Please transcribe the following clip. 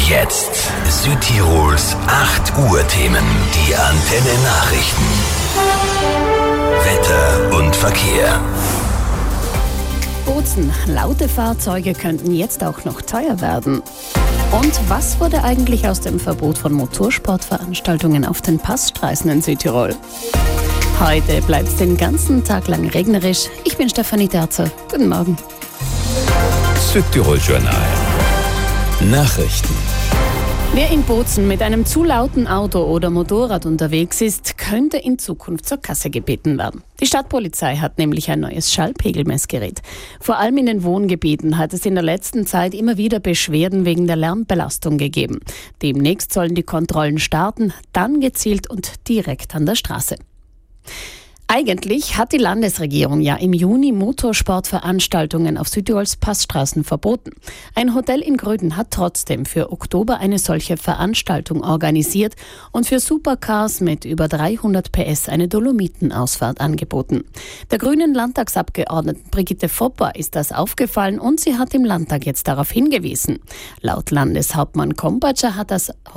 Jetzt Südtirols 8 Uhr Themen, die Antenne Nachrichten. Wetter und Verkehr. Bozen, laute Fahrzeuge könnten jetzt auch noch teuer werden. Und was wurde eigentlich aus dem Verbot von Motorsportveranstaltungen auf den Passstraßen in Südtirol? Heute bleibt es den ganzen Tag lang regnerisch. Ich bin Stefanie Terzer. Guten Morgen. Südtirol Journal. Nachrichten. Wer in Bozen mit einem zu lauten Auto oder Motorrad unterwegs ist, könnte in Zukunft zur Kasse gebeten werden. Die Stadtpolizei hat nämlich ein neues Schallpegelmessgerät. Vor allem in den Wohngebieten hat es in der letzten Zeit immer wieder Beschwerden wegen der Lärmbelastung gegeben. Demnächst sollen die Kontrollen starten, dann gezielt und direkt an der Straße. Eigentlich hat die Landesregierung ja im Juni Motorsportveranstaltungen auf Südtirols Passstraßen verboten. Ein Hotel in Gröden hat trotzdem für Oktober eine solche Veranstaltung organisiert und für Supercars mit über 300 PS eine Dolomitenausfahrt angeboten. Der grünen Landtagsabgeordneten Brigitte Fopper ist das aufgefallen und sie hat im Landtag jetzt darauf hingewiesen. Laut Landeshauptmann Kompatscher hat das